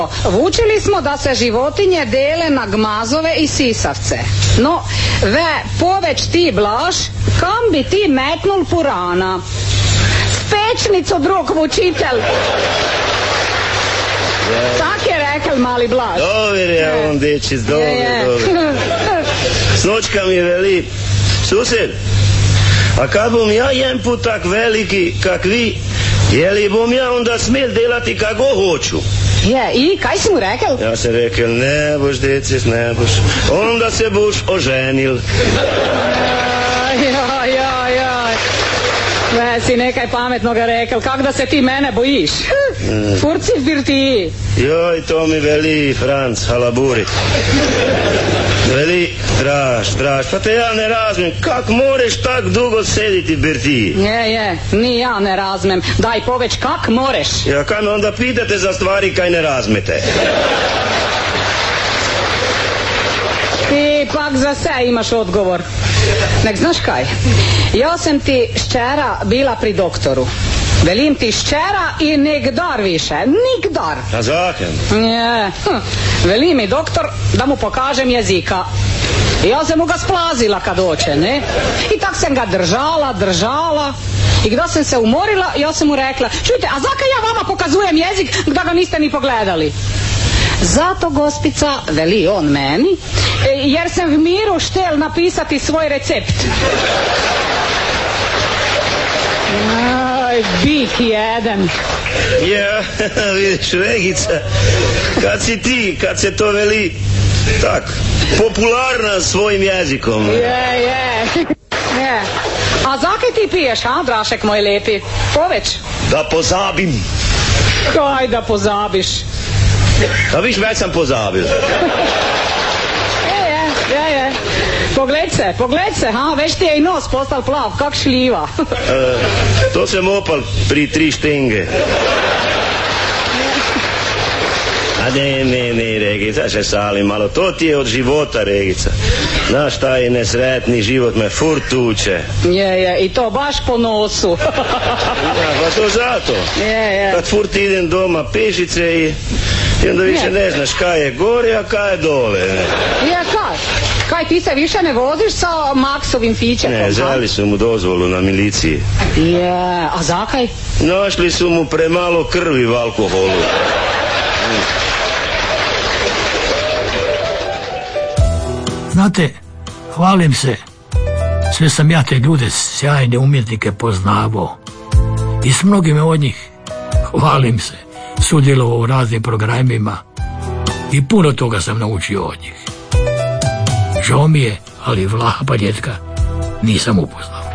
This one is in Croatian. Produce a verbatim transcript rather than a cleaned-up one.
Vučili smo da se životinje dele na gmazove i sisavce. No, ve, poveć ti, Blaž, kam bi ti metnul purana? V pečnicu, drug vučitelj. Tak je rekel mali Blaž. Dober je on, dečic, dober, dober. Snočka mi veli, sused, a kad bom ja jen put tak veliki, kak vi, je li bom ja onda smel delati kako hoću? Je, i kaj si mu rekel? Ja sam rekel, ne boš, decis, ne boš. Onda se boš oženil. Joj, joj, joj. Ve, si nekaj pametnoga rekel, kak da se ti mene bojiš? Furci bir ti. Joj, to mi veli Franc Halaburi. Veli, draž, draž, pa te ja ne razumem, kak moreš tak dugo sediti bir ti? Je, je, ni ja ne razumem. Daj poveć, kak moreš? Ja, kaj me onda pitate za stvari kaj ne razumete? Ti pak za sve imaš odgovor. Nek znaš kaj, ja sam ti ščera bila pri doktoru. Velim ti ščera i nikdar više, nikdar. A zakem? Je, hm. Veli mi doktor da mu pokažem jezika. I ja sam mu ga splazila kad oće, ne? I tak sam ga držala, držala. I kada sam se umorila, ja sam mu rekla, čujte, a zakaj ja vama pokazujem jezik da ga niste ni pogledali? Zato, gospica, veli on meni, jer sam v miru štel napisati svoj recept. Aj, bik jedan. Ja, vidiš, Regica, kad si ti, kad se to veli, tak, popularna svojim jezikom. Je, je, je. A zakaj ti piješ, a, Drašek moj lepi? Poveć. Da pozabim. Kaj da pozabiš? A viš, već sam pozabil. Je, je, je, je. Pogled se, pogled se, ha, već ti je i nos postal plav, kak šljiva. E, to sam opal pri tri štenge. A ne, ne, ne, Regica, se šalim malo, to ti je od života, Regica. Znaš, taj nesretni život me furt tuče. Je, je, i to baš po nosu. Ja, pa to zato. Je, je. Kad furt idem doma pešice i, i onda više Je. ne znaš kaj je gore, a kaj je dole. Ne. Je, kaj? Kaj, ti se više ne voziš sa Maksovim fićekom? Ne, zali su mu dozvolu na miliciji. Je, a zakaj? Našli su mu premalo krvi v alkoholu. Znate, hvalim se, sve sam ja te ljude, sjajne umjetnike poznavao i s mnogima od njih, hvalim se, sudjelovao u raznim programima i puno toga sam naučio od njih. Žao mi je, ali Vlaha Paljetka nisam upoznao.